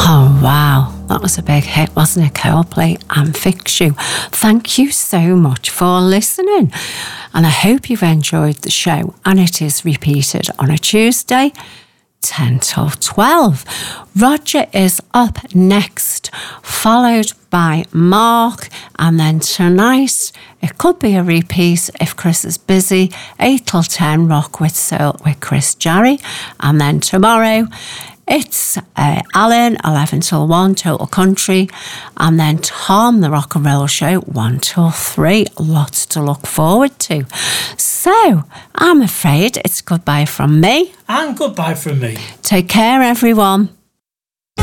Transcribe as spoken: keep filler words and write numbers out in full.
Oh, wow. That was a big hit, wasn't it? Coldplay and Fix You. Thank you so much for listening. And I hope you've enjoyed the show. And it is repeated on a Tuesday, ten till twelve. Roger is up next, followed by Mark. And then tonight, it could be a repeat if Chris is busy. eight till ten, Rock with Soul with Chris Jarry. And then tomorrow, it's uh, Alan, eleven till one, Total Country. And then Tom, the Rock and Roll Show, one till three. Lots to look forward to. So, I'm afraid it's goodbye from me. And goodbye from me. Take care, everyone.